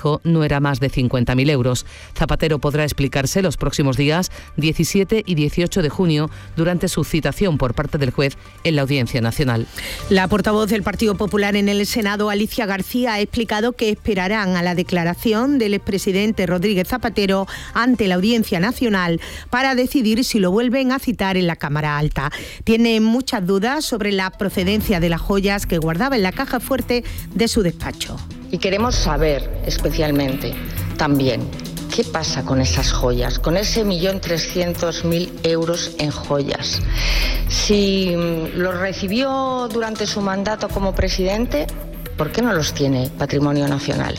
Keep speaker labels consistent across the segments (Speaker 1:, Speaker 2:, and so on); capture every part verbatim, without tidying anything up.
Speaker 1: dijo no era más de cincuenta mil euros. Zapatero podrá explicarse los próximos días diecisiete y dieciocho de junio durante su citación por parte del juez en la Audiencia Nacional.
Speaker 2: La portavoz del Partido Popular en el Senado, Alicia García, ha explicado que esperarán a la declaración del expresidente Rodríguez Zapatero ante la Audiencia Nacional para decidir si lo vuelven a citar en la Cámara Alta. Tiene muchas dudas sobre la procedencia de las joyas que guardaba en la caja fuerte de su despacho.
Speaker 3: Y queremos saber especialmente también qué pasa con esas joyas, con ese millón trescientos mil euros en joyas. Si los recibió durante su mandato como presidente, ¿por qué no los tiene Patrimonio Nacional?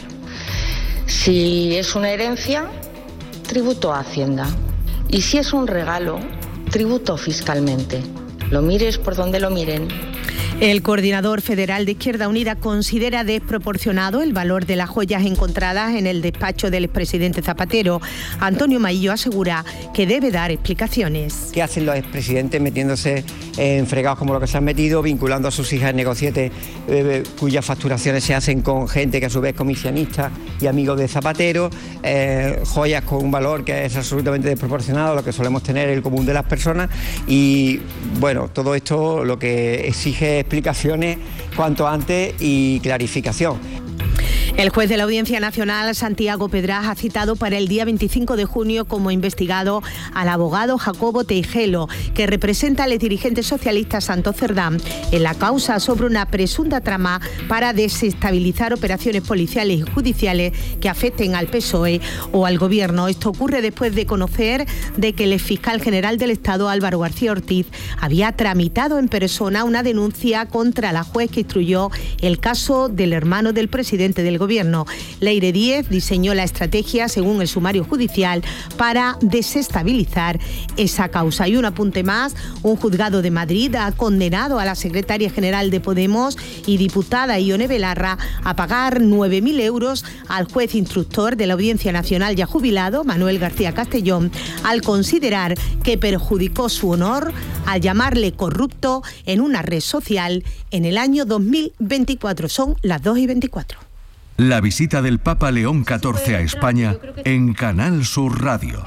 Speaker 3: Si es una herencia, tributo a Hacienda. Y si es un regalo, tributo fiscalmente. Lo mires por donde lo miren.
Speaker 2: El coordinador federal de Izquierda Unida considera desproporcionado el valor de las joyas encontradas en el despacho del expresidente Zapatero. Antonio Maillo asegura que debe dar explicaciones.
Speaker 4: ¿Qué hacen los expresidentes metiéndose en fregados como lo que se han metido, vinculando a sus hijas en negocietes eh, cuyas facturaciones se hacen con gente que a su vez es comisionista y amigos de Zapatero, eh, joyas con un valor que es absolutamente desproporcionado a lo que solemos tener el común de las personas? Y bueno, todo esto lo que exige es explicaciones cuanto antes y clarificación.
Speaker 2: El juez de la Audiencia Nacional, Santiago Pedraz, ha citado para el día veinticinco de junio como investigado al abogado Jacobo Teijelo, que representa al dirigente socialista Santos Cerdán en la causa sobre una presunta trama para desestabilizar operaciones policiales y judiciales que afecten al P S O E o al Gobierno. Esto ocurre después de conocer de que el fiscal general del Estado, Álvaro García Ortiz, había tramitado en persona una denuncia contra la juez que instruyó el caso del hermano del presidente del Gobierno. Leire Díez diseñó la estrategia, según el sumario judicial, para desestabilizar esa causa. Y un apunte más, un juzgado de Madrid ha condenado a la secretaria general de Podemos y diputada Ione Belarra a pagar nueve mil euros al juez instructor de la Audiencia Nacional ya jubilado, Manuel García Castellón, al considerar que perjudicó su honor al llamarle corrupto en una red social en el año dos mil veinticuatro. Son las dos y veinticuatro.
Speaker 5: La visita del Papa León catorce a España en Canal Sur Radio.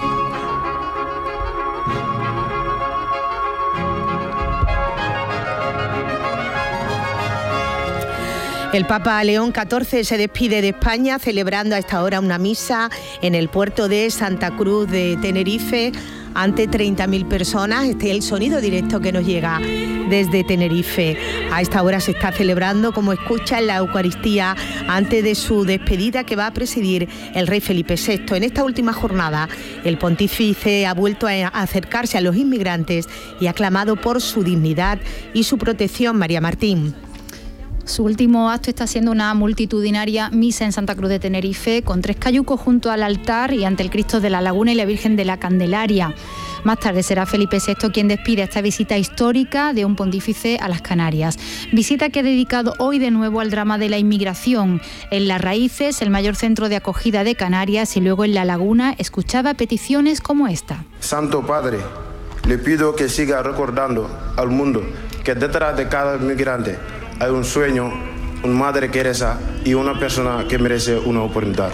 Speaker 2: El Papa León catorce se despide de España celebrando a esta hora una misa en el puerto de Santa Cruz de Tenerife ante treinta mil personas. Este es el sonido directo que nos llega desde Tenerife. A esta hora se está celebrando, como escuchan, la Eucaristía antes de su despedida que va a presidir el rey Felipe sexto. En esta última jornada, el pontífice ha vuelto a acercarse a los inmigrantes y ha clamado por su dignidad y su protección. María Martín.
Speaker 6: Su último acto está siendo una multitudinaria misa en Santa Cruz de Tenerife, con tres cayucos junto al altar y ante el Cristo de la Laguna y la Virgen de la Candelaria. Más tarde será Felipe sexto quien despide esta visita histórica de un pontífice a las Canarias. Visita que ha dedicado hoy de nuevo al drama de la inmigración. En Las Raíces, el mayor centro de acogida de Canarias, y luego en La Laguna, escuchaba peticiones como esta.
Speaker 7: Santo Padre, le pido que siga recordando al mundo que detrás de cada inmigrante hay un sueño, una madre Teresa y una persona que merece una oportunidad.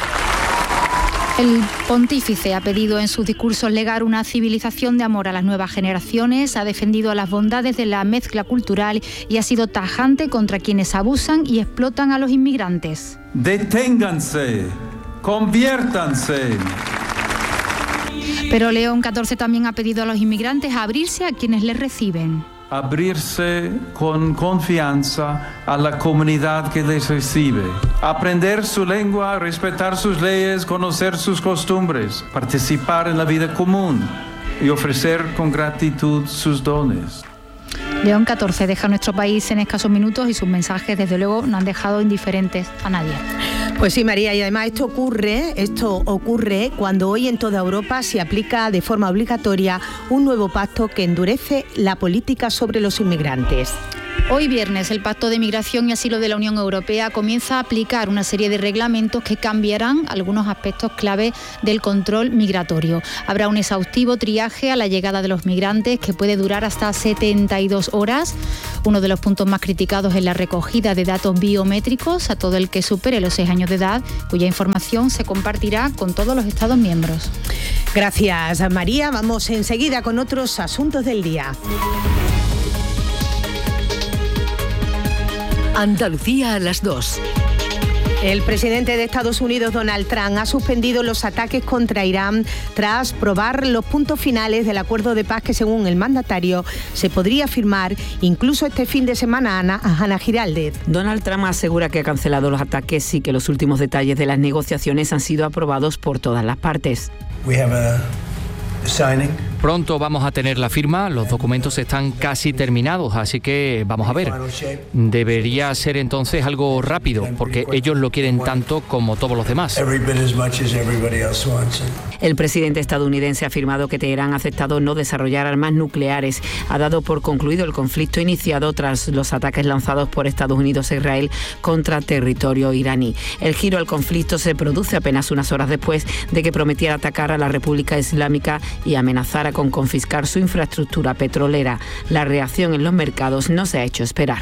Speaker 6: El pontífice ha pedido en sus discursos legar una civilización de amor a las nuevas generaciones, ha defendido las bondades de la mezcla cultural y ha sido tajante contra quienes abusan y explotan a los inmigrantes.
Speaker 8: Deténganse, conviértanse.
Speaker 6: Pero León catorce también ha pedido a los inmigrantes abrirse a quienes les reciben.
Speaker 8: Abrirse con confianza a la comunidad que les recibe. Aprender su lengua, respetar sus leyes, conocer sus costumbres, participar en la vida común y ofrecer con gratitud sus dones.
Speaker 6: León catorce deja nuestro país en escasos minutos y sus mensajes, desde luego, no han dejado indiferentes a nadie.
Speaker 2: Pues sí, María, y además esto ocurre, esto ocurre cuando hoy en toda Europa se aplica de forma obligatoria un nuevo pacto que endurece la política sobre los inmigrantes.
Speaker 6: Hoy viernes, el Pacto de Migración y Asilo de la Unión Europea comienza a aplicar una serie de reglamentos que cambiarán algunos aspectos clave del control migratorio. Habrá un exhaustivo triaje a la llegada de los migrantes que puede durar hasta setenta y dos horas. Uno de los puntos más criticados es la recogida de datos biométricos a todo el que supere los seis años de edad, cuya información se compartirá con todos los Estados miembros.
Speaker 2: Gracias, María. Vamos enseguida con otros asuntos del día.
Speaker 9: Andalucía a las dos.
Speaker 2: El presidente de Estados Unidos, Donald Trump, ha suspendido los ataques contra Irán tras probar los puntos finales del acuerdo de paz que, según el mandatario, se podría firmar incluso este fin de semana. Ana, Ana Giraldez.
Speaker 10: Donald Trump asegura que ha cancelado los ataques y que los últimos detalles de las negociaciones han sido aprobados por todas las partes.
Speaker 11: We have a signing.
Speaker 12: Pronto vamos a tener la firma, los documentos están casi terminados, así que vamos a ver. Debería ser entonces algo rápido, porque ellos lo quieren tanto como todos los demás.
Speaker 10: El presidente estadounidense ha afirmado que Teherán ha aceptado no desarrollar armas nucleares. Ha dado por concluido el conflicto iniciado tras los ataques lanzados por Estados Unidos e Israel contra territorio iraní. El giro al conflicto se produce apenas unas horas después de que prometiera atacar a la República Islámica y amenazara con confiscar su infraestructura petrolera. La reacción en los mercados no se ha hecho esperar.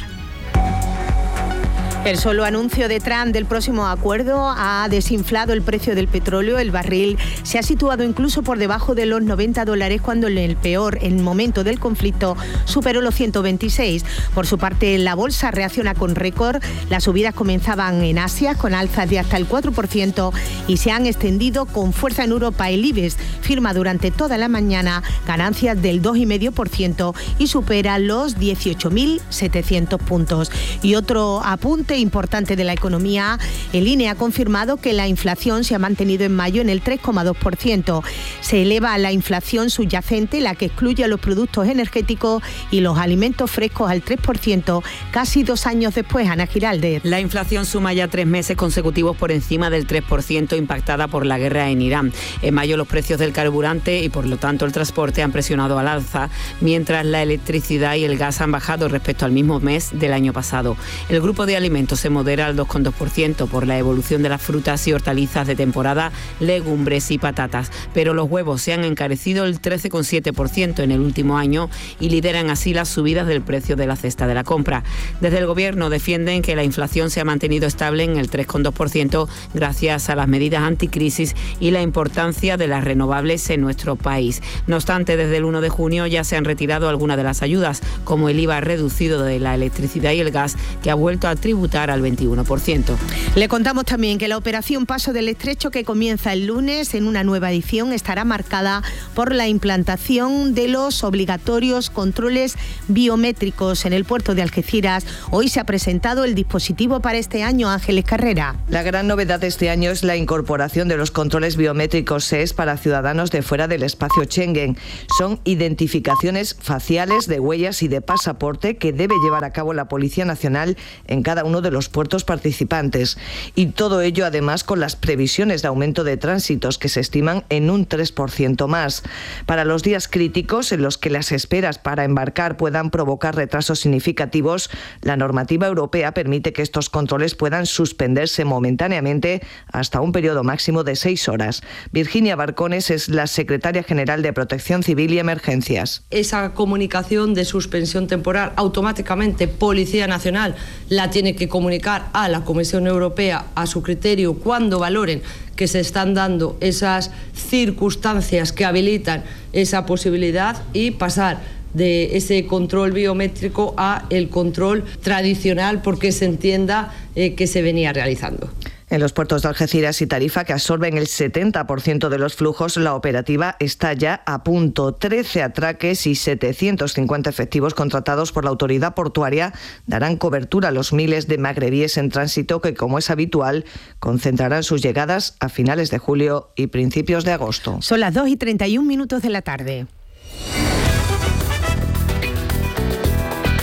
Speaker 2: El solo anuncio de Trump del próximo acuerdo ha desinflado el precio del petróleo. El barril se ha situado incluso por debajo de los noventa dólares cuando en el peor en momento del conflicto superó los ciento veintiséis. Por su parte, la bolsa reacciona con récord. Las subidas comenzaban en Asia con alzas de hasta el cuatro por ciento y se han extendido con fuerza en Europa. El IBEX firma durante toda la mañana ganancias del dos coma cinco por ciento y supera los dieciocho mil setecientos puntos. Y otro apunte importante de la economía, el I N E ha confirmado que la inflación se ha mantenido en mayo en el tres coma dos por ciento. Se eleva la inflación subyacente, la que excluye a los productos energéticos y los alimentos frescos, al tres por ciento, casi dos años después. Ana Giraldez.
Speaker 10: La inflación suma ya tres meses consecutivos por encima del tres por ciento, impactada por la guerra en Irán. En mayo los precios del carburante y por lo tanto el transporte han presionado al alza, mientras la electricidad y el gas han bajado respecto al mismo mes del año pasado. El grupo de alimentos se modera al dos coma dos por ciento por la evolución de las frutas y hortalizas de temporada, legumbres y patatas, pero los huevos se han encarecido el trece coma siete por ciento en el último año y lideran así las subidas del precio de la cesta de la compra. Desde el Gobierno defienden que la inflación se ha mantenido estable en el tres coma dos por ciento gracias a las medidas anticrisis y la importancia de las renovables en nuestro país. No obstante, desde el uno de junio ya se han retirado algunas de las ayudas, como el I V A reducido de la electricidad y el gas, que ha vuelto a tributar al veintiuno por ciento.
Speaker 2: Le contamos también que la operación Paso del Estrecho, que comienza el lunes en una nueva edición, estará marcada por la implantación de los obligatorios controles biométricos en el puerto de Algeciras. Hoy se ha presentado el dispositivo para este año. Ángeles Carrera.
Speaker 13: La gran novedad de este año es la incorporación de los controles biométricos S E S para ciudadanos de fuera del espacio Schengen. Son identificaciones faciales de huellas y de pasaporte que debe llevar a cabo la Policía Nacional en cada uno de los puertos participantes. Y todo ello además con las previsiones de aumento de tránsitos que se estiman en un tres por ciento más. Para los días críticos en los que las esperas para embarcar puedan provocar retrasos significativos, la normativa europea permite que estos controles puedan suspenderse momentáneamente hasta un periodo máximo de seis horas. Virginia Barcones es la secretaria general de Protección Civil y Emergencias.
Speaker 14: Esa comunicación de suspensión temporal automáticamente Policía Nacional la tiene que comunicar a la Comisión Europea a su criterio cuando valoren que se están dando esas circunstancias que habilitan esa posibilidad y pasar de ese control biométrico a el control tradicional porque se entienda eh, que se venía realizando.
Speaker 13: En los puertos de Algeciras y Tarifa, que absorben el setenta por ciento de los flujos, la operativa está ya a punto. trece atraques y setecientos cincuenta efectivos contratados por la autoridad portuaria darán cobertura a los miles de magrebíes en tránsito que, como es habitual, concentrarán sus llegadas a finales de julio y principios de agosto.
Speaker 2: Son las dos y treinta y un minutos de la tarde.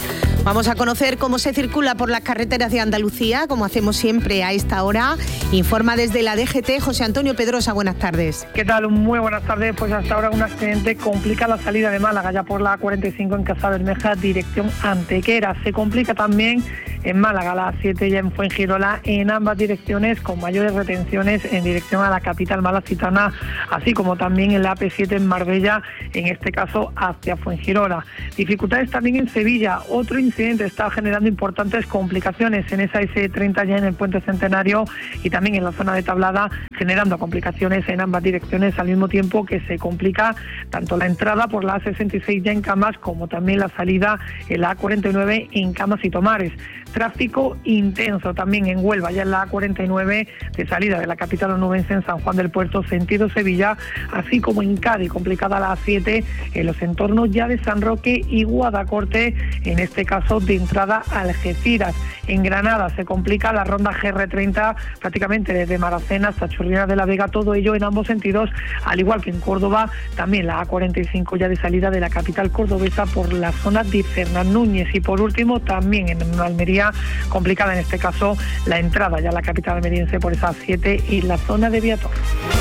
Speaker 2: Vamos a conocer cómo se circula por las carreteras de Andalucía, como hacemos siempre a esta hora. Informa desde la D G T José Antonio Pedrosa, buenas tardes.
Speaker 15: ¿Qué tal? Muy buenas tardes. Pues hasta ahora un accidente complica la salida de Málaga, ya por la cuarenta y cinco en Casabermeja, dirección Antequera. Se complica también en Málaga, a las siete ya en Fuengirola, en ambas direcciones, con mayores retenciones en dirección a la capital malacitana, así como también en la A P siete en Marbella, en este caso hacia Fuengirola. Dificultades también en Sevilla. Otro incidente está generando importantes complicaciones en esa ese treinta ya en el Puente Centenario y también en la zona de Tablada, generando complicaciones en ambas direcciones, al mismo tiempo que se complica tanto la entrada por la A sesenta y seis ya en Camas, como también la salida en la A cuarenta y nueve en Camas y Tomares. Tráfico intenso también en Huelva, ya en la A cuarenta y nueve de salida de la capital onubense en San Juan del Puerto, sentido Sevilla, así como en Cádiz, complicada la A siete en los entornos ya de San Roque y Guadacorte, en este caso de entrada a Algeciras. En Granada se complica la ronda G R treinta prácticamente desde Maracena hasta Chorrera de la Vega, todo ello en ambos sentidos, al igual que en Córdoba, también la A cuarenta y cinco ya de salida de la capital cordobesa por la zona de Fernán Núñez. Y por último también en Almería, complicada en este caso la entrada ya a la capital almeriense por esa A siete y la zona de Viator.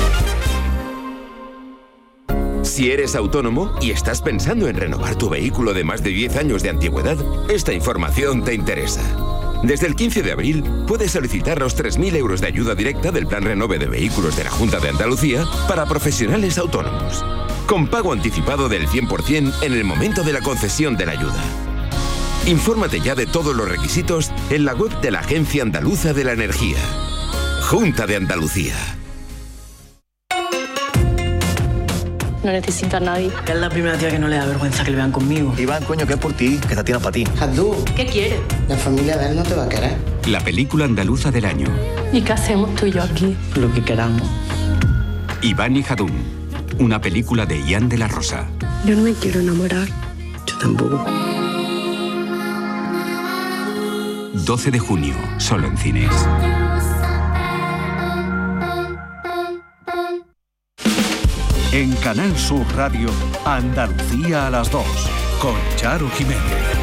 Speaker 16: Si eres autónomo y estás pensando en renovar tu vehículo de más de diez años de antigüedad, esta información te interesa. Desde el quince de abril puedes solicitar los tres mil euros de ayuda directa del Plan Renove de Vehículos de la Junta de Andalucía para profesionales autónomos, con pago anticipado del cien por ciento en el momento de la concesión de la ayuda. Infórmate ya de todos los requisitos en la web de la Agencia Andaluza de la Energía. Junta de Andalucía.
Speaker 17: No necesito a nadie.
Speaker 18: Es la primera tía que no le da vergüenza que le vean conmigo.
Speaker 19: Iván, coño, que es por ti, que esta tía para ti.
Speaker 17: Jadú, ¿qué quieres?
Speaker 20: La familia de él no te va a querer.
Speaker 5: La película andaluza del año.
Speaker 17: ¿Y qué hacemos tú y yo aquí?
Speaker 18: Lo que queramos.
Speaker 5: Iván y Jadún, una película de Ian de la Rosa.
Speaker 17: Yo no me quiero enamorar.
Speaker 18: Yo tampoco.
Speaker 5: doce de junio, solo en cines. En Canal Sur Radio, Andalucía a las dos, con Charo Jiménez.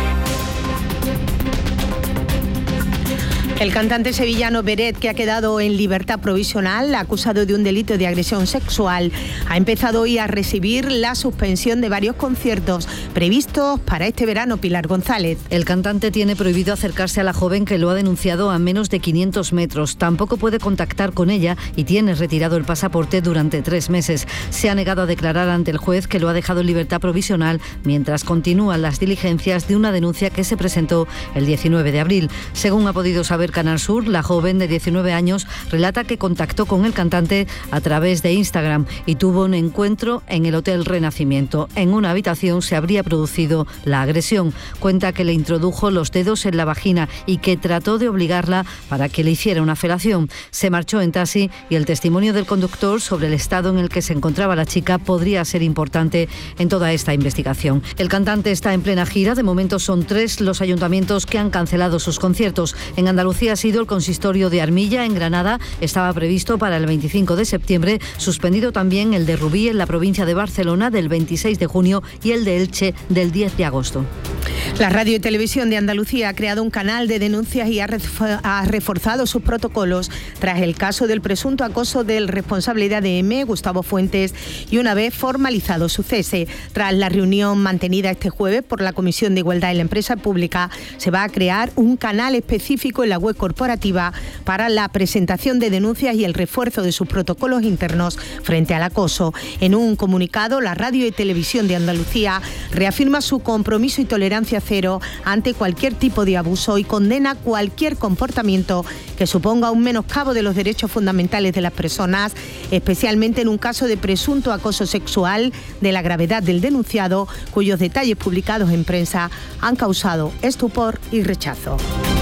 Speaker 2: El cantante sevillano Beret, que ha quedado en libertad provisional, acusado de un delito de agresión sexual, ha empezado hoy a recibir la suspensión de varios conciertos previstos para este verano. Pilar González.
Speaker 21: El cantante tiene prohibido acercarse a la joven que lo ha denunciado a menos de quinientos metros. Tampoco puede contactar con ella y tiene retirado el pasaporte durante tres meses. Se ha negado a declarar ante el juez, que lo ha dejado en libertad provisional mientras continúan las diligencias de una denuncia que se presentó el diecinueve de abril. Según ha podido saber Canal Sur, la joven de diecinueve años relata que contactó con el cantante a través de Instagram y tuvo un encuentro en el Hotel Renacimiento. En una habitación se habría producido la agresión. Cuenta que le introdujo los dedos en la vagina y que trató de obligarla para que le hiciera una felación. Se marchó en taxi y el testimonio del conductor sobre el estado en el que se encontraba la chica podría ser importante en toda esta investigación. El cantante está en plena gira. De momento son tres los ayuntamientos que han cancelado sus conciertos. En Andalucía ha sido el consistorio de Armilla, en Granada. Estaba previsto para el veinticinco de septiembre, suspendido también el de Rubí en la provincia de Barcelona del veintiséis de junio y el de Elche del diez de agosto.
Speaker 2: La Radio y Televisión de Andalucía ha creado un canal de denuncias y ha reforzado sus protocolos tras el caso del presunto acoso del responsable de A D M, Gustavo Fuentes, y una vez formalizado su cese. Tras la reunión mantenida este jueves por la Comisión de Igualdad en la Empresa Pública, se va a crear un canal específico en la web corporativa para la presentación de denuncias y el refuerzo de sus protocolos internos frente al acoso. En un comunicado, la Radio y Televisión de Andalucía reafirma su compromiso y tolerancia cero ante cualquier tipo de abuso y condena cualquier comportamiento que suponga un menoscabo de los derechos fundamentales de las personas, especialmente en un caso de presunto acoso sexual de la gravedad del denunciado, cuyos detalles publicados en prensa han causado estupor y rechazo.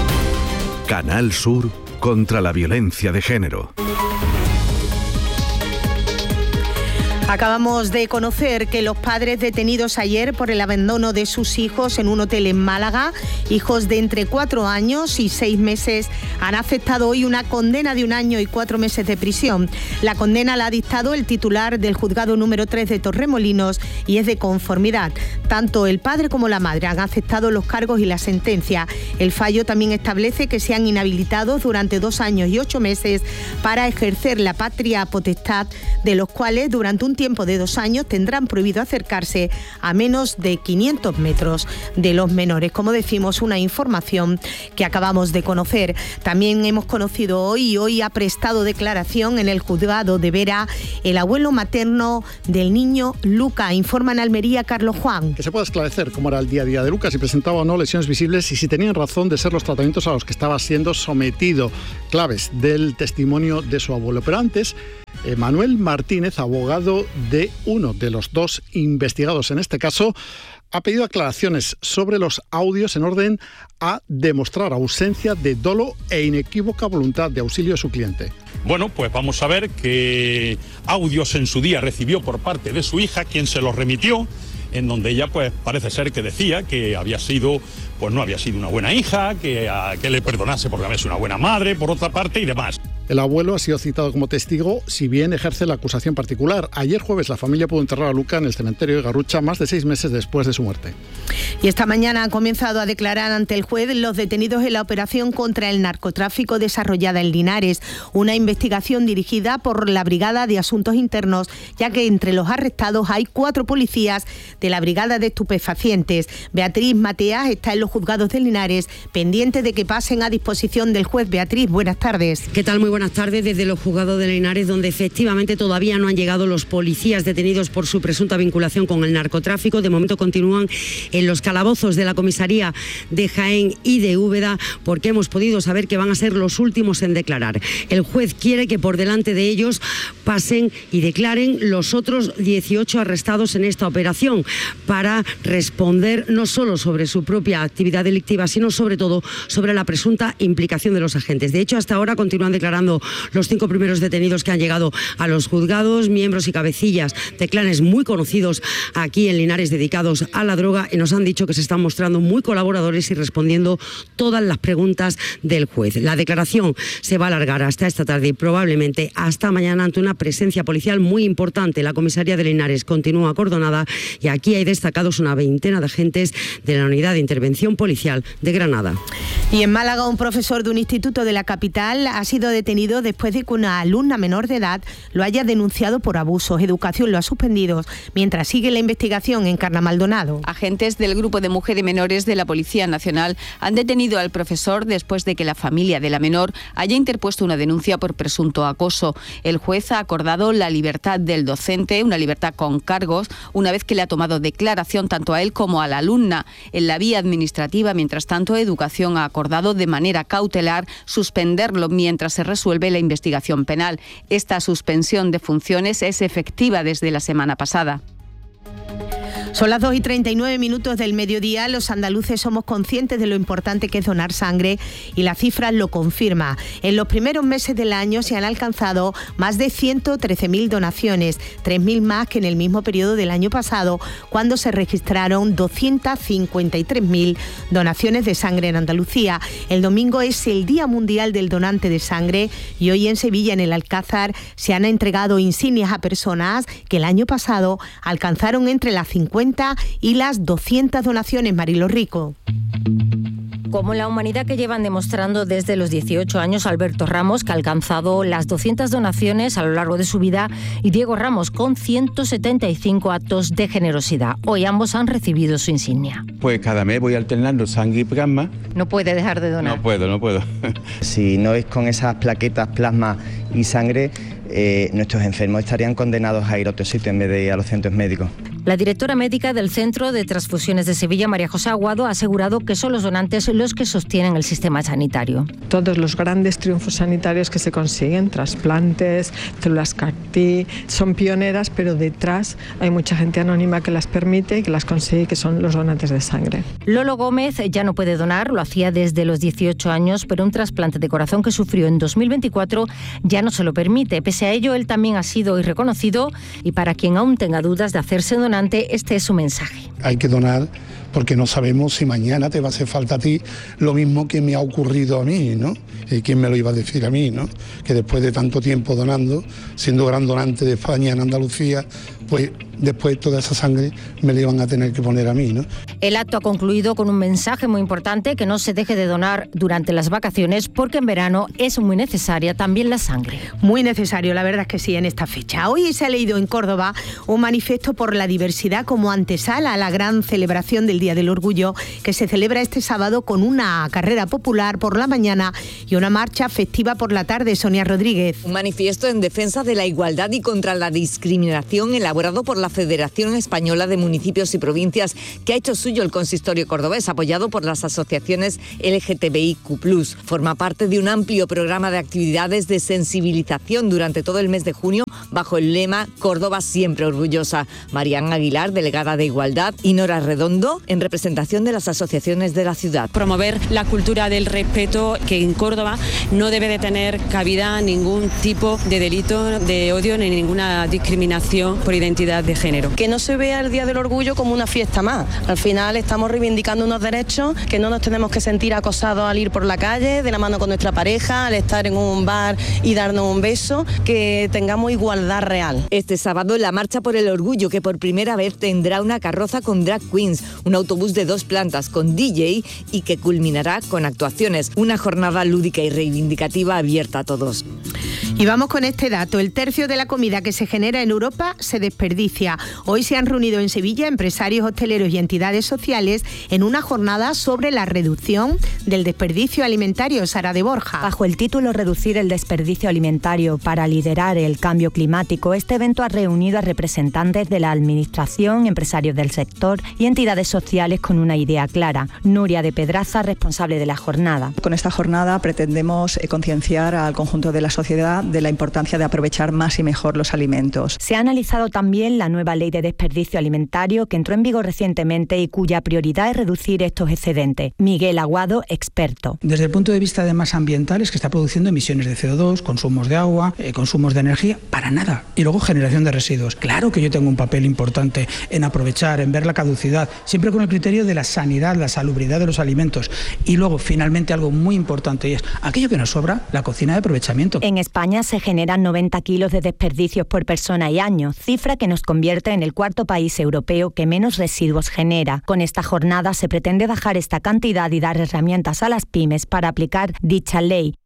Speaker 5: Canal Sur contra la violencia de género.
Speaker 2: Acabamos de conocer que los padres detenidos ayer por el abandono de sus hijos en un hotel en Málaga, hijos de entre cuatro años y seis meses, han aceptado hoy una condena de un año y cuatro meses de prisión. La condena la ha dictado el titular del juzgado número tres de Torremolinos y es de conformidad. Tanto el padre como la madre han aceptado los cargos y la sentencia. El fallo también establece que sean inhabilitados durante dos años y ocho meses para ejercer la patria potestad, de los cuales durante un tiempo de dos años tendrán prohibido acercarse a menos de quinientos metros de los menores. Como decimos, una información que acabamos de conocer. También hemos conocido hoy y hoy ha prestado declaración en el juzgado de Vera el abuelo materno del niño Luca. Informa en Almería Carlos Juan.
Speaker 1: Que se pueda esclarecer cómo era el día a día de Luca, si presentaba o no lesiones visibles y si tenían razón de ser los tratamientos a los que estaba siendo sometido. Claves del testimonio de su abuelo. Pero antes, Manuel Martínez, abogado de uno de los dos investigados en este caso, ha pedido aclaraciones sobre los audios en orden a demostrar ausencia de dolo e inequívoca voluntad de auxilio de su cliente.
Speaker 22: Bueno, pues vamos a ver qué audios en su día recibió por parte de su hija, quien se los remitió, en donde ella pues parece ser que decía que había sido, pues no había sido una buena hija, que, a, que le perdonase porque había sido una buena madre, por otra parte, y demás.
Speaker 1: El abuelo ha sido citado como testigo, si bien ejerce la acusación particular. Ayer jueves la familia pudo enterrar a Luca en el cementerio de Garrucha más de seis meses después de su muerte.
Speaker 2: Y esta mañana han comenzado a declarar ante el juez los detenidos en la operación contra el narcotráfico desarrollada en Linares, una investigación dirigida por la Brigada de Asuntos Internos, ya que entre los arrestados hay cuatro policías de la Brigada de Estupefacientes. Beatriz Mateas está en los juzgados de Linares, pendiente de que pasen a disposición del juez. Beatriz, buenas tardes.
Speaker 23: ¿Qué tal? Muy buenas tardes desde los juzgados de Linares, donde efectivamente todavía no han llegado los policías detenidos por su presunta vinculación con el narcotráfico. De momento continúan en los calabozos de la comisaría de Jaén y de Úbeda, porque hemos podido saber que van a ser los últimos en declarar. El juez quiere que por delante de ellos pasen y declaren los otros dieciocho arrestados en esta operación, para responder no solo sobre su propia actividad delictiva, sino sobre todo sobre la presunta implicación de los agentes. De hecho, hasta ahora continúan declarando los cinco primeros detenidos que han llegado a los juzgados, miembros y cabecillas de clanes muy conocidos aquí en Linares dedicados a la droga, y nos han dicho que se están mostrando muy colaboradores y respondiendo todas las preguntas del juez. La declaración se va a alargar hasta esta tarde y probablemente hasta mañana ante una presencia policial muy importante. La comisaría de Linares continúa acordonada y aquí hay destacados una veintena de agentes de la Unidad de Intervención Policial de Granada.
Speaker 2: Y en Málaga, un profesor de un instituto de la capital ha sido detenido después de que una alumna menor de edad lo haya denunciado por abusos. Educación lo ha suspendido mientras sigue la investigación en Carna Maldonado.
Speaker 24: Agentes del Grupo de Mujeres Menores de la Policía Nacional han detenido al profesor después de que la familia de la menor haya interpuesto una denuncia por presunto acoso. El juez ha acordado la libertad del docente, una libertad con cargos, una vez que le ha tomado declaración tanto a él como a la alumna. En la vía administrativa, mientras tanto, Educación ha acordado de manera cautelar suspenderlo mientras se resuelve la investigación penal. Esta suspensión de funciones es efectiva desde la semana pasada.
Speaker 2: Son las dos y treinta y nueve minutos del mediodía. Los andaluces somos conscientes de lo importante que es donar sangre y la cifra lo confirma. En los primeros meses del año se han alcanzado más de ciento trece mil donaciones, tres mil más que en el mismo periodo del año pasado, cuando se registraron doscientas cincuenta y tres mil donaciones de sangre en Andalucía. El domingo es el Día Mundial del Donante de Sangre y hoy en Sevilla, en el Alcázar, se han entregado insignias a personas que el año pasado alcanzaron entre las cincuenta y las doscientas donaciones. Marilo Rico.
Speaker 25: Como la humanidad que llevan demostrando desde los dieciocho años Alberto Ramos, que ha alcanzado las doscientas donaciones a lo largo de su vida, y Diego Ramos, con ciento setenta y cinco actos de generosidad. Hoy ambos han recibido su insignia.
Speaker 26: Pues cada mes voy alternando sangre y plasma.
Speaker 25: No puede dejar de donar.
Speaker 26: No puedo, no puedo.
Speaker 27: Si no es con esas plaquetas, plasma y sangre, eh, nuestros enfermos estarían condenados a ir a otro sitio en vez de ir a los centros médicos.
Speaker 25: La directora médica del Centro de Transfusiones de Sevilla, María José Aguado, ha asegurado que son los donantes los que sostienen el sistema sanitario.
Speaker 3: Todos los grandes triunfos sanitarios que se consiguen, trasplantes, células C A R T, son pioneras, pero detrás hay mucha gente anónima que las permite y que las consigue, que son los donantes de sangre.
Speaker 25: Lolo Gómez ya no puede donar, lo hacía desde los dieciocho años, pero un trasplante de corazón que sufrió en dos mil veinticuatro ya no se lo permite. Pese a ello, él también ha sido reconocido y para quien aún tenga dudas de hacerse donante, este es su mensaje.
Speaker 4: Hay que donar porque no sabemos si mañana te va a hacer falta a ti lo mismo que me ha ocurrido a mí, ¿no? ¿Y quién me lo iba a decir a mí, ¿no? Que después de tanto tiempo donando, siendo gran donante de España en Andalucía, pues después toda esa sangre me la iban a tener que poner a mí, ¿no?
Speaker 25: El acto ha concluido con un mensaje muy importante: que no se deje de donar durante las vacaciones, porque en verano es muy necesaria también la sangre.
Speaker 2: Muy necesario, la verdad es que sí, en esta fecha. Hoy se ha leído en Córdoba un manifiesto por la diversidad como antesala a la gran celebración del Día del Orgullo, que se celebra este sábado con una carrera popular por la mañana y una marcha festiva por la tarde. Sonia Rodríguez.
Speaker 6: Un manifiesto en defensa de la igualdad y contra la discriminación elaborado por la Federación Española de Municipios y Provincias, que ha hecho suyo el consistorio cordobés, apoyado por las asociaciones L G T B I Q plus. Forma parte de un amplio programa de actividades de sensibilización durante todo el mes de junio, bajo el lema Córdoba siempre orgullosa. Marián Aguilar, delegada de Igualdad, y Nora Redondo, en representación de las asociaciones de la ciudad.
Speaker 7: Promover la cultura del respeto, que en Córdoba no debe de tener cabida ningún tipo de delito de odio ni ninguna discriminación por identidad de género.
Speaker 8: Que no se vea el Día del Orgullo como una fiesta más. Al final estamos reivindicando unos derechos, que no nos tenemos que sentir acosados al ir por la calle, de la mano con nuestra pareja, al estar en un bar y darnos un beso, que tengamos igualdad real.
Speaker 6: Este sábado la Marcha por el Orgullo, que por primera vez tendrá una carroza con drag queens, un autobús de dos plantas con D J y que culminará con actuaciones. Una jornada lúdica y reivindicativa abierta a todos.
Speaker 2: Y vamos con este dato: el tercio de la comida que se genera en Europa se desperdicia. Hoy se han reunido en Sevilla empresarios hosteleros y entidades sociales en una jornada sobre la reducción del desperdicio alimentario. Sara de Borja.
Speaker 9: Bajo el título Reducir el desperdicio alimentario para liderar el cambio climático, este evento ha reunido a representantes de la administración, empresarios del sector y entidades sociales con una idea clara. Nuria de Pedraza, responsable de la jornada.
Speaker 11: Con esta jornada pretendemos concienciar al conjunto de la sociedad de la importancia de aprovechar más y mejor los alimentos.
Speaker 9: Se ha analizado también la nueva ley de desperdicio alimentario que entró en vigor recientemente y cuya prioridad es reducir estos excedentes. Miguel Aguado, experto.
Speaker 28: Desde el punto de vista de más ambientales, que está produciendo emisiones de C O dos, consumos de agua, eh, consumos de energía, para nada. Y luego generación de residuos. Claro que yo tengo un papel importante en aprovechar, en ver la caducidad, siempre con el criterio de la sanidad, la salubridad de los alimentos. Y luego, finalmente, algo muy importante, y es aquello que nos sobra, la cocina de aprovechamiento.
Speaker 9: En España se generan noventa kilos de desperdicios por persona y año, cifra que nos convierte en el cuarto país europeo que menos residuos genera. Con esta jornada se pretende bajar esta cantidad y dar herramientas a las pymes para aplicar dicha ley.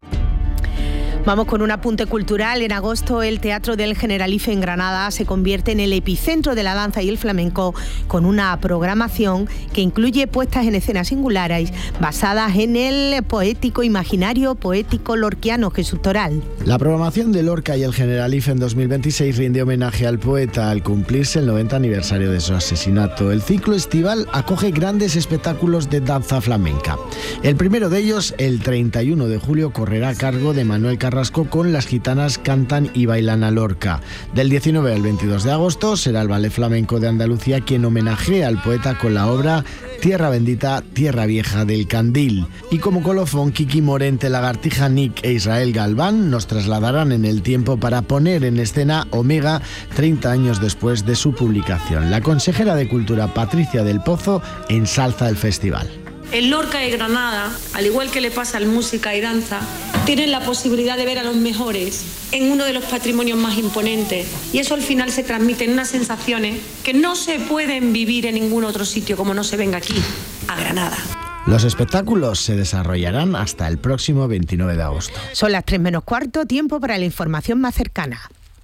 Speaker 2: Vamos con un apunte cultural. En agosto el Teatro del Generalife en Granada se convierte en el epicentro de la danza y el flamenco, con una programación que incluye puestas en escena singulares basadas en el poético imaginario poético lorquiano. Jesús Toral.
Speaker 29: La programación de Lorca y el Generalife en dos mil veintiséis rinde homenaje al poeta al cumplirse el noventa aniversario de su asesinato. El ciclo estival acoge grandes espectáculos de danza flamenca. El primero de ellos, el treinta y uno de julio, correrá a cargo de Manuel Carrasco con Las Gitanas Cantan y Bailan a Lorca. Del diecinueve al veintidós de agosto será el Ballet Flamenco de Andalucía quien homenajea al poeta con la obra Tierra Bendita, Tierra Vieja del Candil. Y como colofón, Kiki Morente, Lagartija Nick e Israel Galván nos trasladarán en el tiempo para poner en escena Omega treinta años después de su publicación. La consejera de Cultura, Patricia del Pozo, ensalza el festival.
Speaker 30: En Lorca y Granada, al igual que le pasa al música y danza, tienen la posibilidad de ver a los mejores en uno de los patrimonios más imponentes. Y eso al final se transmite en unas sensaciones que no se pueden vivir en ningún otro sitio como no se venga aquí, a Granada.
Speaker 29: Los espectáculos se desarrollarán hasta el próximo veintinueve de agosto.
Speaker 2: Son las tres menos cuarto, tiempo para la información más cercana.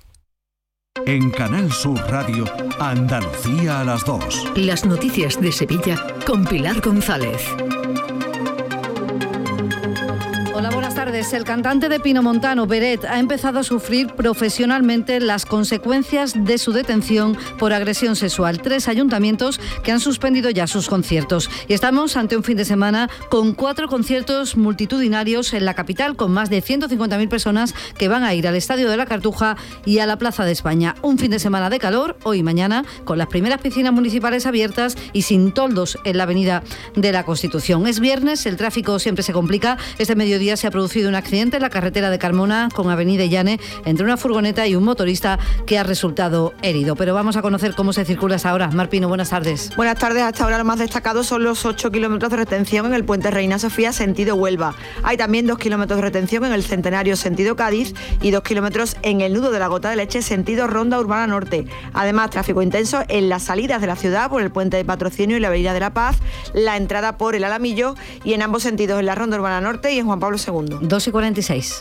Speaker 5: En Canal Sur Radio, Andalucía a las dos.
Speaker 31: Las noticias de Sevilla con Pilar González.
Speaker 21: Hola, buenas tardes. Pues el cantante de Pinomontano, Beret, ha empezado a sufrir profesionalmente las consecuencias de su detención por agresión sexual. Tres ayuntamientos que han suspendido ya sus conciertos. Y estamos ante un fin de semana con cuatro conciertos multitudinarios en la capital, con más de ciento cincuenta mil personas que van a ir al Estadio de la Cartuja y a la Plaza de España. Un fin de semana de calor, hoy y mañana, con las primeras piscinas municipales abiertas y sin toldos en la Avenida de la Constitución. Es viernes, el tráfico siempre se complica. Este mediodía se ha producido un accidente en la carretera de Carmona con Avenida Llane entre una furgoneta y un motorista que ha resultado herido. Pero vamos a conocer cómo se circula hasta ahora. Mar Pino, buenas tardes.
Speaker 10: Buenas tardes. Hasta ahora lo más destacado son los ocho kilómetros de retención en el puente Reina Sofía sentido Huelva. Hay también dos kilómetros de retención en el Centenario sentido Cádiz y dos kilómetros en el nudo de la Gota de Leche sentido Ronda Urbana Norte. Además, tráfico intenso en las salidas de la ciudad por el puente de Patrocinio y la Avenida de la Paz, la entrada por el Alamillo y en ambos sentidos en la Ronda Urbana Norte y en Juan Pablo segundo.
Speaker 21: dos y cuarenta y seis.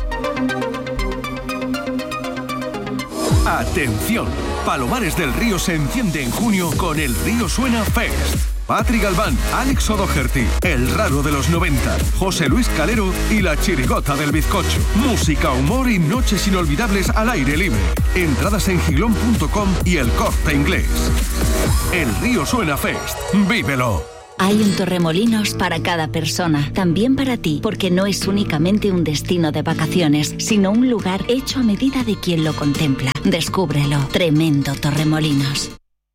Speaker 5: Atención, Palomares del Río se enciende en junio con el Río Suena Fest. Patri Galván, Alex O'Doherty, El Raro de los noventa, José Luis Calero y La Chirigota del Bizcocho. Música, humor y noches inolvidables al aire libre. Entradas en giglón punto com y El Corte Inglés. El Río Suena Fest. ¡Vívelo!
Speaker 12: Hay un Torremolinos para cada persona, también para ti, porque no es únicamente un destino de vacaciones, sino un lugar hecho a medida de quien lo contempla. Descúbrelo. Tremendo Torremolinos.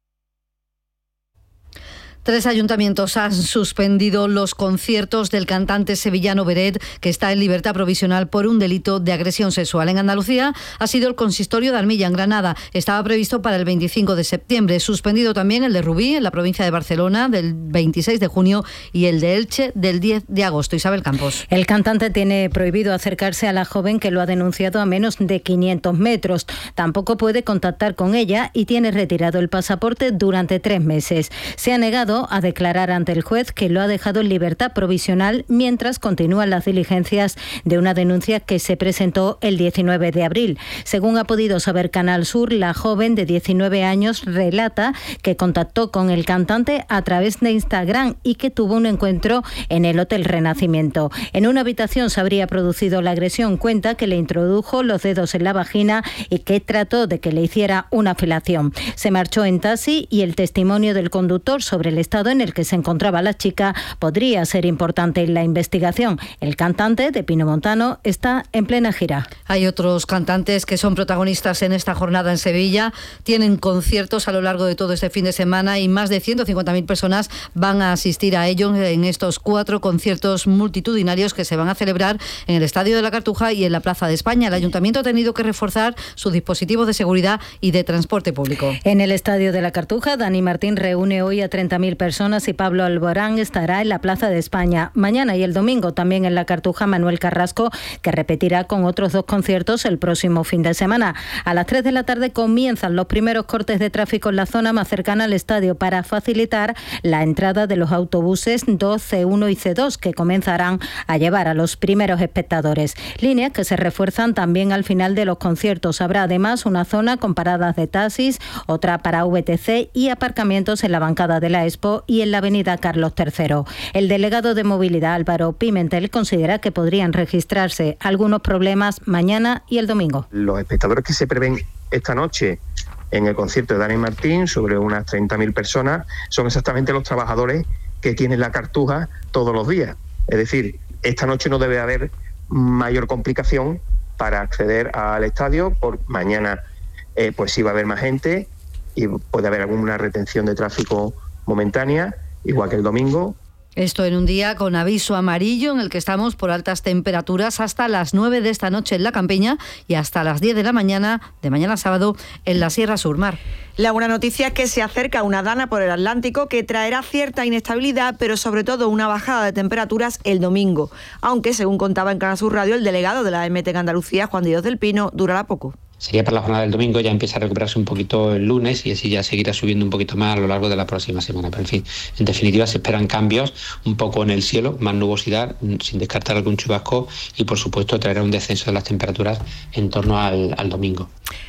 Speaker 21: Tres ayuntamientos han suspendido los conciertos del cantante sevillano Beret, que está en libertad provisional por un delito de agresión sexual. En Andalucía ha sido el consistorio de Armilla, en Granada. Estaba previsto para el veinticinco de septiembre. Suspendido también el de Rubí, en la provincia de Barcelona, del veintiséis de junio, y el de Elche, del diez de agosto. Isabel Campos.
Speaker 2: El cantante tiene prohibido acercarse a la joven que lo ha denunciado a menos de quinientos metros. Tampoco puede contactar con ella y tiene retirado el pasaporte durante tres meses. Se ha negado a declarar ante el juez, que lo ha dejado en libertad provisional mientras continúan las diligencias de una denuncia que se presentó el diecinueve de abril. Según ha podido saber Canal Sur, la joven de diecinueve años relata que contactó con el cantante a través de Instagram y que tuvo un encuentro en el Hotel Renacimiento. En una habitación se habría producido la agresión. Cuenta que le introdujo los dedos en la vagina y que trató de que le hiciera una felación. Se marchó en taxi y el testimonio del conductor sobre el estado en el que se encontraba la chica podría ser importante en la investigación. El cantante de Pinomontano está en plena gira.
Speaker 21: Hay otros cantantes que son protagonistas en esta jornada en Sevilla. Tienen conciertos a lo largo de todo este fin de semana y más de ciento cincuenta mil personas van a asistir a ellos en estos cuatro conciertos multitudinarios que se van a celebrar en el Estadio de la Cartuja y en la Plaza de España. El Ayuntamiento ha tenido que reforzar sus dispositivos de seguridad y de transporte público.
Speaker 2: En el Estadio de la Cartuja, Dani Martín reúne hoy a treinta mil personas y Pablo Alborán estará en la Plaza de España. Mañana y el domingo también en la Cartuja Manuel Carrasco, que repetirá con otros dos conciertos el próximo fin de semana. A las tres de la tarde comienzan los primeros cortes de tráfico en la zona más cercana al estadio para facilitar la entrada de los autobuses dos, C uno y C dos, que comenzarán a llevar a los primeros espectadores. Líneas que se refuerzan también al final de los conciertos. Habrá además una zona con paradas de taxis, otra para V T C y aparcamientos en la bancada de la Expo y en la avenida Carlos tercero. El delegado de movilidad, Álvaro Pimentel, considera que podrían registrarse algunos problemas mañana y el domingo.
Speaker 13: Los espectadores que se prevén esta noche en el concierto de Dani Martín, sobre unas treinta mil personas, son exactamente los trabajadores que tienen la Cartuja todos los días. Es decir, esta noche no debe haber mayor complicación para acceder al estadio. Por mañana eh, pues sí va a haber más gente y puede haber alguna retención de tráfico momentánea, igual que el domingo.
Speaker 21: Esto en un día con aviso amarillo en el que estamos por altas temperaturas hasta las nueve de esta noche en la Campiña y hasta las diez de la mañana, de mañana sábado, en la Sierra Sur. Mar.
Speaker 10: La buena noticia es que se acerca una dana por el Atlántico que traerá cierta inestabilidad, pero sobre todo una bajada de temperaturas el domingo. Aunque, según contaba en Canal Sur Radio el delegado de la A M T en Andalucía, Juan Dios del Pino, durará poco.
Speaker 14: Sería para la jornada del domingo, ya empieza a recuperarse un poquito el lunes y así ya seguirá subiendo un poquito más a lo largo de la próxima semana. Pero en fin, en definitiva se esperan cambios un poco en el cielo, más nubosidad, sin descartar algún chubasco y por supuesto traerá un descenso de las temperaturas en torno al, al domingo.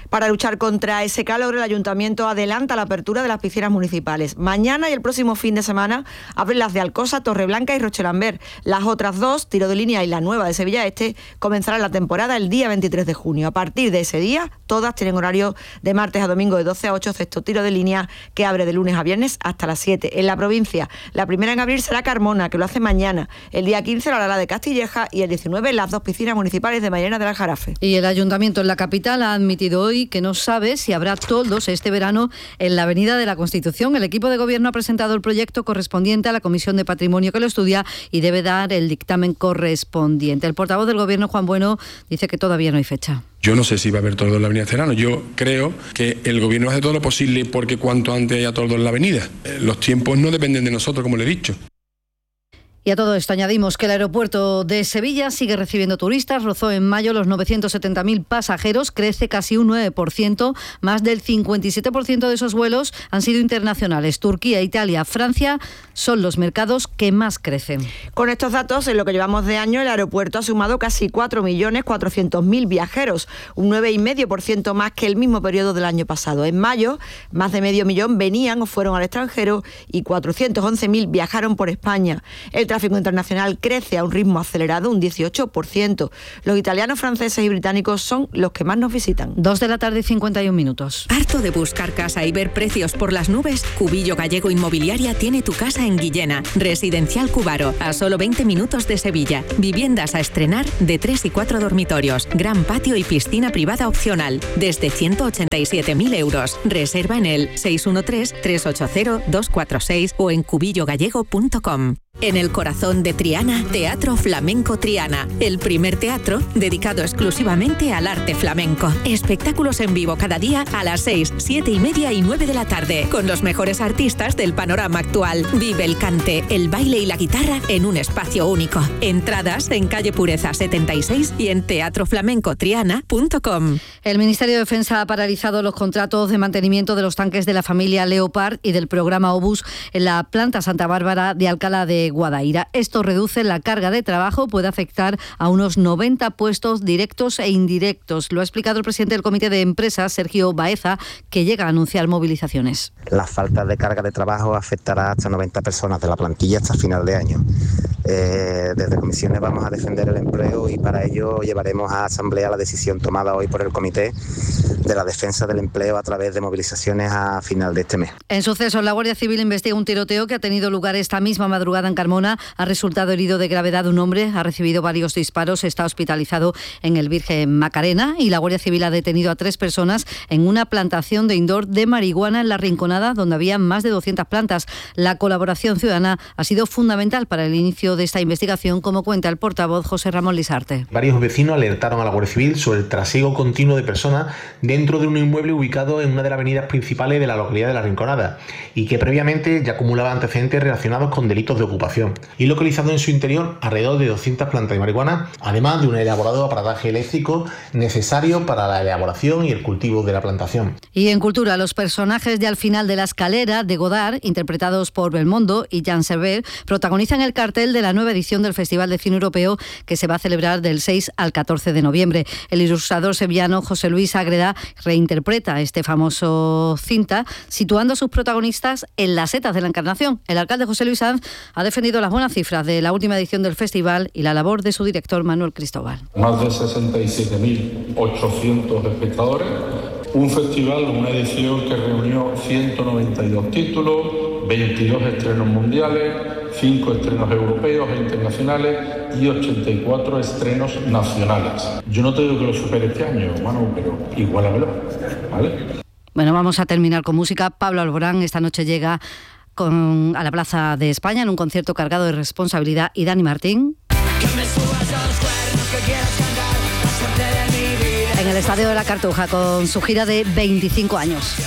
Speaker 10: Para luchar contra ese calor, el Ayuntamiento adelanta la apertura de las piscinas municipales. Mañana y el próximo fin de semana abren las de Alcosa, Torreblanca y Rochelambert. Las otras dos, Tiro de Línea y la nueva de Sevilla Este, comenzarán la temporada el día veintitrés de junio. A partir de ese día, todas tienen horario de martes a domingo de doce a ocho, excepto Tiro de Línea, que abre de lunes a viernes hasta las siete. En la provincia, la primera en abrir será Carmona, que lo hace mañana. El día quince, la Lara de Castilleja, y el diecinueve, las dos piscinas municipales de Mairena del Aljarafe.
Speaker 21: Y el Ayuntamiento en la capital ha admitido hoy que no sabe si habrá toldos este verano en la Avenida de la Constitución. El equipo de gobierno ha presentado el proyecto correspondiente a la Comisión de Patrimonio que lo estudia y debe dar el dictamen correspondiente. El portavoz del gobierno, Juan Bueno, dice que todavía no hay fecha.
Speaker 1: Yo no sé si va a haber toldo en la avenida este verano. Yo creo que el gobierno hace todo lo posible porque cuanto antes haya toldo en la avenida. Los tiempos no dependen de nosotros, como le he dicho.
Speaker 21: Y a todo esto añadimos que el aeropuerto de Sevilla sigue recibiendo turistas. Rozó en mayo los novecientos setenta mil pasajeros, crece casi un nueve por ciento. Más del cincuenta y siete por ciento de esos vuelos han sido internacionales. Turquía, Italia, Francia son los mercados que más crecen.
Speaker 10: Con estos datos, en lo que llevamos de año, el aeropuerto ha sumado casi cuatro millones cuatrocientos mil viajeros, un nueve coma cinco por ciento más que el mismo periodo del año pasado. En mayo, más de medio millón venían o fueron al extranjero y cuatrocientos once mil viajaron por España. El tráfico internacional crece a un ritmo acelerado, un dieciocho por ciento. Los italianos, franceses y británicos son los que más nos visitan.
Speaker 21: Dos de la tarde y cincuenta y un minutos.
Speaker 15: ¿Harto de buscar casa y ver precios por las nubes? Cubillo Gallego Inmobiliaria tiene tu casa en Guillena. Residencial Cubaro, a solo veinte minutos de Sevilla. Viviendas a estrenar de tres y cuatro dormitorios. Gran patio y piscina privada opcional. Desde ciento ochenta y siete mil euros. Reserva en el seis uno tres, tres ocho cero, dos cuatro seis o en cubillo gallego punto com. En el corazón de Triana, Teatro Flamenco Triana, el primer teatro dedicado exclusivamente al arte flamenco. Espectáculos en vivo cada día a las seis, siete y media y nueve de la tarde, con los mejores artistas del panorama actual. Vive el cante, el baile y la guitarra en un espacio único. Entradas en calle Pureza setenta y seis y en teatro flamenco triana punto com.
Speaker 21: El Ministerio de Defensa ha paralizado los contratos de mantenimiento de los tanques de la familia Leopard y del programa Obús en la planta Santa Bárbara de Alcalá de Guadaira. Esto reduce la carga de trabajo, puede afectar a unos noventa puestos directos e indirectos. Lo ha explicado el presidente del Comité de Empresas, Sergio Baeza, que llega a anunciar movilizaciones.
Speaker 16: La falta de carga de trabajo afectará hasta noventa personas de la plantilla hasta final de año. Eh, desde comisiones vamos a defender el empleo y para ello llevaremos a asamblea la decisión tomada hoy por el Comité de la Defensa del Empleo a través de movilizaciones a final de este mes.
Speaker 21: En sucesos, la Guardia Civil investiga un tiroteo que ha tenido lugar esta misma madrugada en Carmona. Ha resultado herido de gravedad un hombre, ha recibido varios disparos, está hospitalizado en el Virgen Macarena y la Guardia Civil ha detenido a tres personas en una plantación de indoor de marihuana en La Rinconada, donde había más de doscientas plantas. La colaboración ciudadana ha sido fundamental para el inicio de esta investigación, como cuenta el portavoz José Ramón Lisarte.
Speaker 17: Varios vecinos alertaron a la Guardia Civil sobre el trasiego continuo de personas dentro de un inmueble ubicado en una de las avenidas principales de la localidad de La Rinconada y que previamente ya acumulaba antecedentes relacionados con delitos de ocupación y localizado en su interior alrededor de doscientas plantas de marihuana, además de un elaborado aparataje eléctrico necesario para la elaboración y el cultivo de la plantación.
Speaker 21: Y en cultura, los personajes de Al final de la escalera de Godard, interpretados por Belmondo y Jean Servet, protagonizan el cartel de la nueva edición del Festival de Cine Europeo que se va a celebrar del seis al catorce de noviembre. El ilustrador sevillano José Luis Ágreda reinterpreta este famoso cinta, situando a sus protagonistas en las setas de la Encarnación. El alcalde José Luis Sanz ha defendido las buenas cifras de la última edición del festival y la labor de su director Manuel Cristóbal.
Speaker 18: Más de sesenta y siete mil ochocientos espectadores, un festival, una edición que reunió ciento noventa y dos títulos, veintidós estrenos mundiales, cinco estrenos europeos e internacionales y ochenta y cuatro estrenos nacionales. Yo no te digo que lo supere este año, Manu, pero igualamelo, ¿vale?
Speaker 21: Bueno, vamos a terminar con música. Pablo Alborán esta noche llega Con, a la Plaza de España en un concierto cargado de responsabilidad y Dani Martín en el Estadio de la Cartuja con su gira de veinticinco años.